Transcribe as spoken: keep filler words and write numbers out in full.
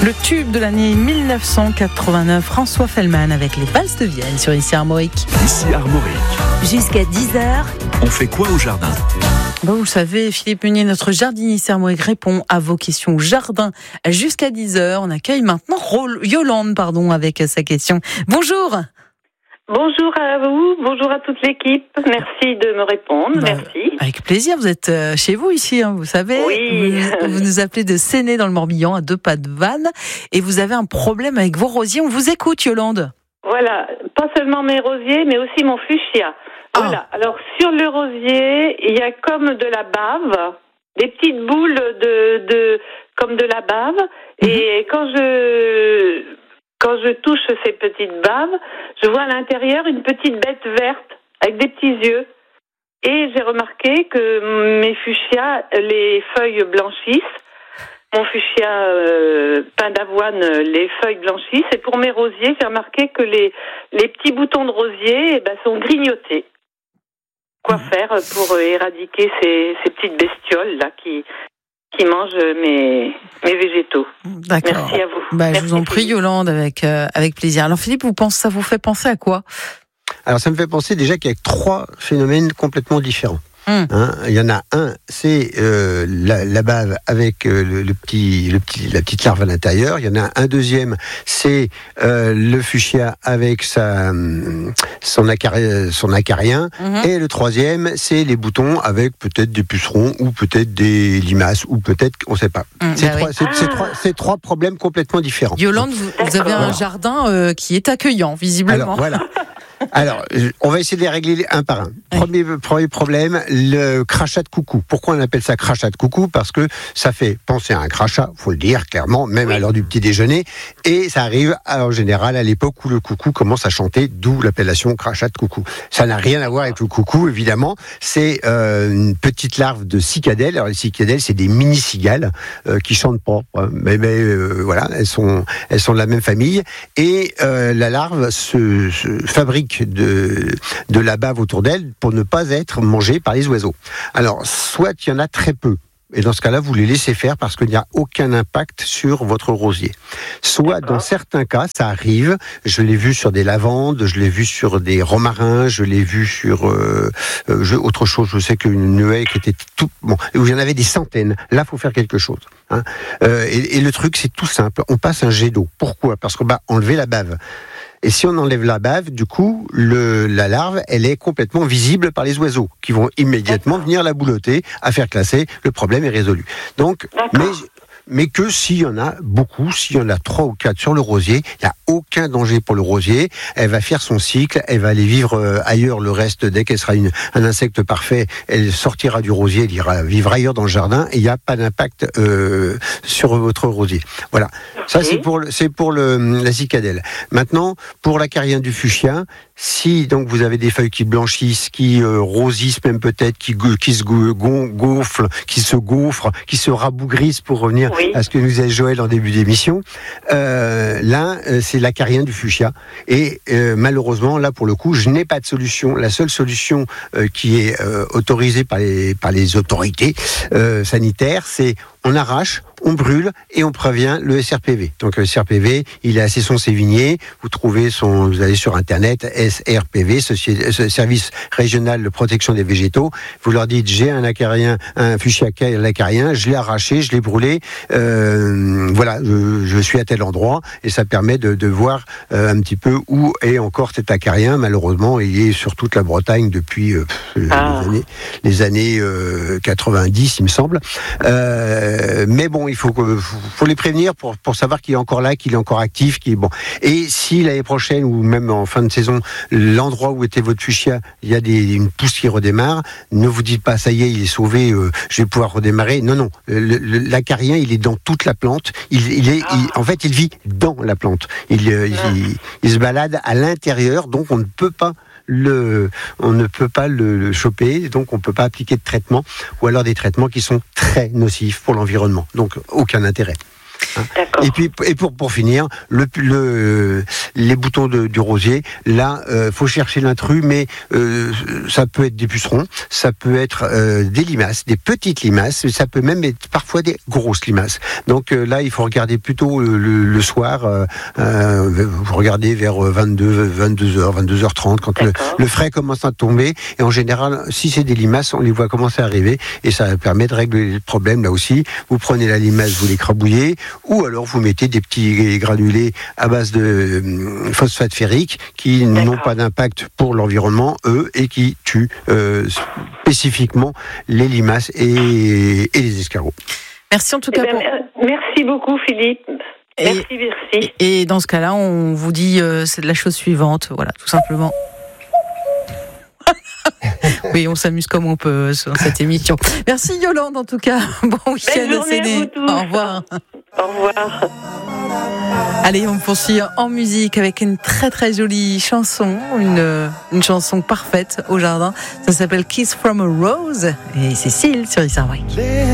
Le tube de l'année mille neuf cent quatre-vingt-neuf, François Fellman avec les valses de Vienne sur Ici Armorique. Ici Armorique. Jusqu'à dix heures. On fait quoi au jardin ? Bon, vous le savez, Philippe Meunier, notre jardinier Ici Armorique, répond à vos questions jardin jusqu'à dix heures. On accueille maintenant Yolande pardon, avec sa question. Bonjour. Bonjour à vous, bonjour à toute l'équipe. Merci de me répondre, bah, merci. Avec plaisir, vous êtes chez vous ici, hein, vous savez. Oui. Vous, vous nous appelez de Séné dans le Morbihan, à deux pas de Vannes, et vous avez un problème avec vos rosiers. On vous écoute, Yolande. Voilà, pas seulement mes rosiers, mais aussi mon fuchsia. Voilà, ah. Alors sur le rosier, il y a comme de la bave, des petites boules de, de comme de la bave, mm-hmm. Et quand je... Quand je touche ces petites baves, je vois à l'intérieur une petite bête verte avec des petits yeux. Et j'ai remarqué que mes fuchsias, les feuilles blanchissent. Mon fuchsia euh, pain d'avoine, les feuilles blanchissent. Et pour mes rosiers, j'ai remarqué que les, les petits boutons de rosier eh ben, sont grignotés. Quoi faire pour éradiquer ces, ces petites bestioles là qui... qui mange mes, mes végétaux. D'accord. Merci à vous. Bah, Merci je vous en prie, Yolande, avec, euh, avec plaisir. Alors, Philippe, vous pensez, ça vous fait penser à quoi ? Alors, ça me fait penser déjà qu'il y a trois phénomènes complètement différents. Hum. Hein, il y en a un, c'est euh, la, la bave avec euh, le, le petit, le petit, la petite larve à l'intérieur. Il y en a un deuxième, c'est euh, le fuchsia avec sa, son, acari, son acarien. Hum. Et le troisième, c'est les boutons avec peut-être des pucerons ou peut-être des limaces ou peut-être, on ne sait pas. Hum, c'est, bah trois, oui. c'est, ah. c'est, trois, c'est trois problèmes complètement différents. Yolande, vous, vous avez un jardin euh, qui est accueillant, visiblement. Alors, voilà. Alors, on va essayer de les régler un par un. Premier, premier problème, le crachat de coucou. Pourquoi on appelle ça crachat de coucou ? Parce que ça fait penser à un crachat, faut le dire clairement, même à l'heure du petit déjeuner. Et ça arrive en général à l'époque où le coucou commence à chanter, d'où l'appellation crachat de coucou. Ça n'a rien à voir avec le coucou, évidemment. C'est euh, une petite larve de cicadelle. Alors les cicadelles, c'est des mini cigales euh, qui chantent pas, mais, mais euh, voilà, elles sont, elles sont de la même famille. Et euh, la larve se, se fabrique De, de la bave autour d'elle pour ne pas être mangée par les oiseaux. Alors, soit il y en a très peu, et dans ce cas-là, vous les laissez faire parce qu'il n'y a aucun impact sur votre rosier. Soit, dans certains cas, ça arrive, je l'ai vu sur des lavandes, je l'ai vu sur des romarins, je l'ai vu sur euh, euh, je, autre chose, je sais qu'une nuée qui était tout... Bon, où il y en avait des centaines. Là, il faut faire quelque chose. Hein. Euh, et, et le truc, c'est tout simple. On passe un jet d'eau. Pourquoi ? Parce qu'on va enlever la bave. Et si on enlève la bave, du coup, le, la larve, elle est complètement visible par les oiseaux, qui vont immédiatement venir la boulotter, à faire classer. Le problème est résolu. Donc, mais, mais que s'il y en a beaucoup, s'il y en a trois ou quatre sur le rosier, il n'y a aucun danger pour le rosier. Elle va faire son cycle, elle va aller vivre ailleurs le reste. Dès qu'elle sera une, un insecte parfait, elle sortira du rosier, elle ira vivre ailleurs dans le jardin, et il n'y a pas d'impact euh, sur votre rosier. Voilà. Ça, c'est pour, le, c'est pour le, la cicadelle. Maintenant, pour l'acarien du fuchsia, si donc vous avez des feuilles qui blanchissent, qui euh, rosissent même peut-être, qui, qui se gonflent, qui se gaufrent, qui se rabougrissent, pour revenir oui. à ce que nous disait Joël en début d'émission, euh, là, euh, c'est l'acarien du fuchsia. Et euh, malheureusement, là, pour le coup, je n'ai pas de solution. La seule solution euh, qui est euh, autorisée par les, par les autorités euh, sanitaires, c'est on arrache, on brûle et on prévient le S R P V. Donc le S R P V, il est à Cesson-Sévigné. Vous trouvez son, vous allez sur internet, S R P V, Service Régional de Protection des Végétaux. Vous leur dites j'ai un acarien, un fuchsia acarien, je l'ai arraché, je l'ai brûlé. Euh, voilà, je, je suis à tel endroit et ça permet de, de voir euh, un petit peu où est encore cet acarien. Malheureusement, il est sur toute la Bretagne depuis euh, ah. les années, les années euh, quatre-vingt-dix, il me semble. Euh, mais bon, il faut, faut les prévenir pour, pour savoir qu'il est encore là, qu'il est encore actif, qu'il est bon. Et si l'année prochaine ou même en fin de saison, l'endroit où était votre fuchsia, il y a des, une pousse qui redémarre, ne vous dites pas ça y est, il est sauvé, euh, je vais pouvoir redémarrer. Non, non, le, le, l'acarien, il est dans toute la plante. Il, il est, il, en fait, il vit dans la plante. Il, euh, il, il se balade à l'intérieur, donc on ne peut pas Le, on ne peut pas le, le choper, donc on ne peut pas appliquer de traitement, ou alors des traitements qui sont très nocifs pour l'environnement, donc aucun intérêt. Hein. D'accord. Et puis, et pour pour finir, le, le les boutons de, du rosier, là, euh, faut chercher l'intrus, mais euh, ça peut être des pucerons, ça peut être euh, des limaces, des petites limaces, ça peut même être parfois des grosses limaces. Donc euh, là, il faut regarder plutôt le, le, le soir. Euh, euh, vous regardez vers vingt-deux, vingt-deux heures, vingt-deux heures trente, quand le, le frais commence à tomber. Et en général, si c'est des limaces, on les voit commencer à arriver, et ça permet de régler le problème là aussi. Vous prenez la limace, vous l'écrabouillez, ou alors vous mettez des petits granulés à base de euh, phosphate ferrique qui D'accord. n'ont pas d'impact pour l'environnement, eux, et qui tuent euh, spécifiquement les limaces et, et les escargots. Merci en tout cas. Eh ben, pour... Merci beaucoup, Philippe. Et, merci, merci. Et, et dans ce cas-là, on vous dit euh, c'est de la chose suivante, voilà, tout simplement. Oui, on s'amuse comme on peut dans cette émission. Merci Yolande en tout cas. Bon week-end à Séné. Au revoir. Au revoir. Allez, on poursuit en musique avec une très très jolie chanson, une, une chanson parfaite au jardin. Ça s'appelle Kiss from a Rose et Cécile sur Isarway.